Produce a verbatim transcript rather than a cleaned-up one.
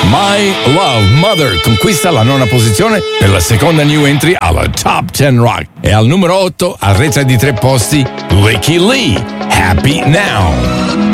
My Love Mother conquista la nona posizione per la seconda new entry alla Top dieci Rock. E al numero otto, arretra di tre posti, Licky Lee, Happy Now.